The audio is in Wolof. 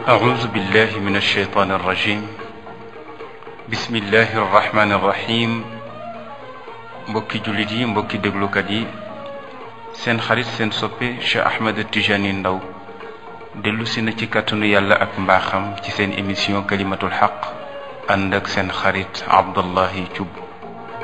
أعوذ بالله من الشيطان الرجيم بسم الله الرحمن الرحيم mbokki jullit yi mbokki déglukat yi seen xarit seen soppe Cheikh Ahmed Tijani Ndaw dellu si na ci kàttanu yàlla ak mbaaxam ci seen émission kalimatul xaq ànd ak seen xarit Abdullahi Thioub